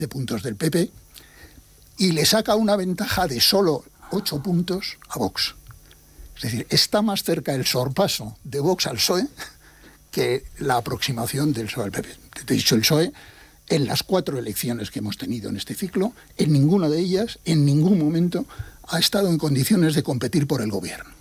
de puntos del PP y le saca una ventaja de solo 8 puntos a Vox. Es decir, está más cerca el sorpaso de Vox al PSOE que la aproximación del PSOE al PP. De hecho, el PSOE, en las 4 elecciones que hemos tenido en este ciclo, en ninguna de ellas, en ningún momento, ha estado en condiciones de competir por el gobierno.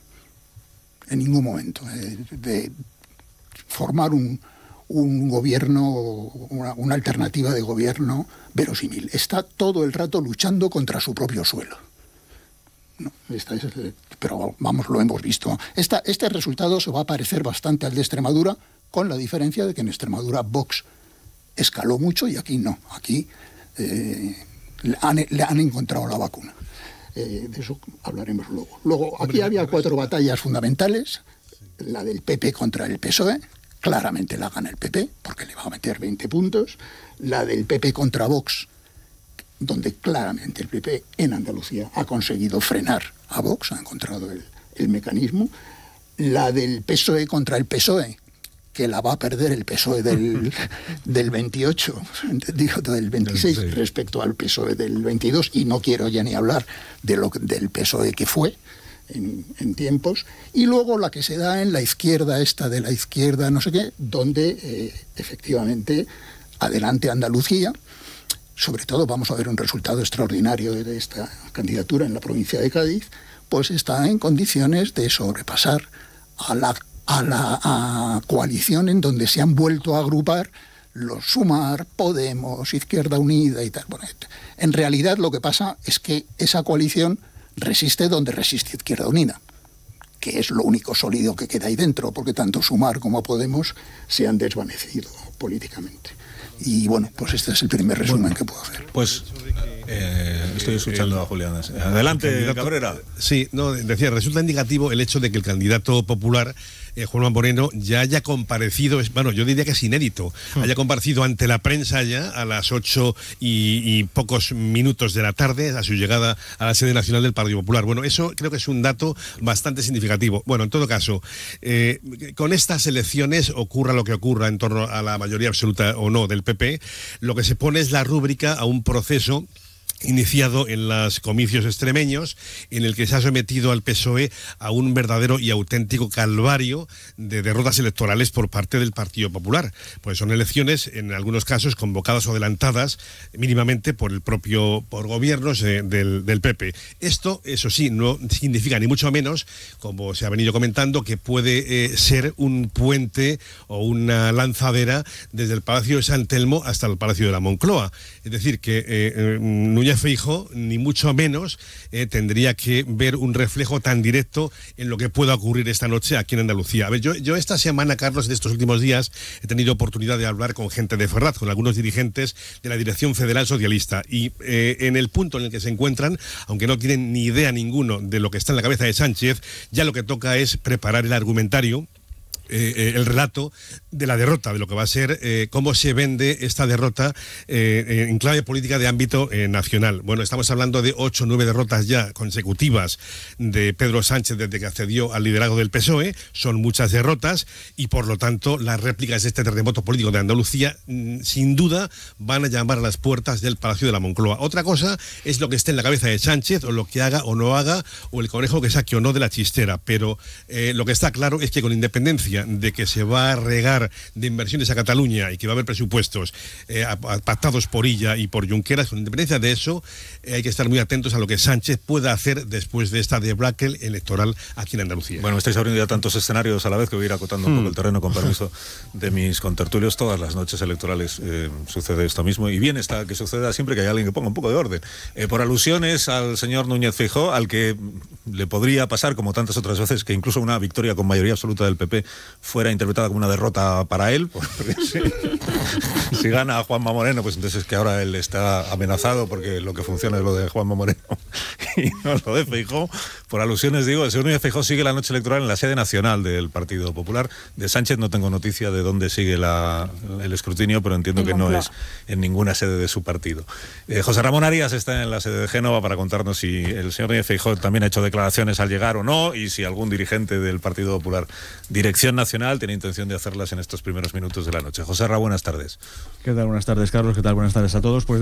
En ningún momento. De formar un gobierno, una alternativa de gobierno verosímil. Está todo el rato luchando contra su propio suelo. No, pero vamos, lo hemos visto. Este resultado se va a parecer bastante al de Extremadura, con la diferencia de que en Extremadura Vox escaló mucho y aquí no. Aquí le han encontrado la vacuna. De eso hablaremos luego. Luego, aquí había 4 batallas fundamentales. La del PP contra el PSOE. Claramente la gana el PP, porque le va a meter 20 puntos. La del PP contra Vox, donde claramente el PP en Andalucía ha conseguido frenar a Vox, ha encontrado el mecanismo. La del PSOE contra el PSOE, que la va a perder el PSOE del 28, digo, del 26, respecto al PSOE del 22, y no quiero ya ni hablar del PSOE que fue en tiempos. Y luego la que se da en la izquierda, esta de la izquierda no sé qué, donde efectivamente adelante Andalucía. Sobre todo vamos a ver un resultado extraordinario de esta candidatura en la provincia de Cádiz, pues está en condiciones de sobrepasar a la coalición en donde se han vuelto a agrupar los Sumar, Podemos, Izquierda Unida y tal. Bueno, en realidad lo que pasa es que esa coalición resiste donde resiste Izquierda Unida, que es lo único sólido que queda ahí dentro, porque tanto Sumar como Podemos se han desvanecido políticamente. Y bueno, pues este es el primer resumen que puedo hacer. Pues estoy escuchando a Julián. Adelante, Cabrera. Sí, no, decía, resulta indicativo el hecho de que el candidato popular, Juanma Moreno, ya haya comparecido, bueno, yo diría que es inédito, haya comparecido ante la prensa ya a las 8 y pocos minutos de la tarde, a su llegada a la sede nacional del Partido Popular. Bueno, eso creo que es un dato bastante significativo. Bueno, en todo caso, con estas elecciones, ocurra lo que ocurra en torno a la mayoría absoluta o no del PP, lo que se pone es la rúbrica a un proceso iniciado en los comicios extremeños, en el que se ha sometido al PSOE a un verdadero y auténtico calvario de derrotas electorales por parte del Partido Popular. Pues son elecciones, en algunos casos, convocadas o adelantadas mínimamente por gobiernos del PP. Esto, eso sí, no significa ni mucho menos, como se ha venido comentando, que puede ser un puente o una lanzadera desde el Palacio de San Telmo hasta el Palacio de la Moncloa. Es decir, que Núñez Feijóo, ni mucho menos, tendría que ver un reflejo tan directo en lo que pueda ocurrir esta noche aquí en Andalucía. A ver, yo esta semana, Carlos, de estos últimos días, he tenido oportunidad de hablar con gente de Ferraz, con algunos dirigentes de la Dirección Federal Socialista, y en el punto en el que se encuentran, aunque no tienen ni idea ninguno de lo que está en la cabeza de Sánchez, ya lo que toca es preparar el argumentario, el relato de la derrota, de lo que va a ser, cómo se vende esta derrota en clave política de ámbito nacional. Bueno, estamos hablando de 8 o 9 derrotas ya consecutivas de Pedro Sánchez desde que accedió al liderazgo del PSOE. Son muchas derrotas y, por lo tanto, las réplicas de este terremoto político de Andalucía sin duda van a llamar a las puertas del Palacio de la Moncloa. Otra cosa es lo que esté en la cabeza de Sánchez, o lo que haga o no haga, o el conejo que saque o no de la chistera, pero lo que está claro es que, con independencia de que se va a regar de inversiones a Cataluña y que va a haber presupuestos pactados por Illa y por Junqueras, con independencia de eso, hay que estar muy atentos a lo que Sánchez pueda hacer después de esta debacle electoral aquí en Andalucía. Bueno, estáis abriendo ya tantos escenarios a la vez que voy a ir acotando un poco el terreno, con permiso de mis contertulios. Todas las noches electorales sucede esto mismo, y bien está que suceda siempre que haya alguien que ponga un poco de orden. Por alusiones al señor Núñez Feijóo, al que le podría pasar, como tantas otras veces, que incluso una victoria con mayoría absoluta del PP fuera interpretada como una derrota para él, porque si gana a Juanma Moreno, pues entonces es que ahora él está amenazado, porque lo que funciona es lo de Juanma Moreno y no lo de Feijóo. Por alusiones, digo, el señor Núñez Feijóo sigue la noche electoral en la sede nacional del Partido Popular. De Sánchez no tengo noticia de dónde sigue el escrutinio, pero entiendo que no es en ninguna sede de su partido. José Ramón Arias está en la sede de Génova para contarnos si el señor Núñez Feijóo también ha hecho declaraciones al llegar o no, y si algún dirigente del Partido Popular, Dirección Nacional, tiene intención de hacerlas en estos primeros minutos de la noche. José Ramón, buenas tardes. ¿Qué tal? Buenas tardes, Carlos. ¿Qué tal? Buenas tardes a todos. Pues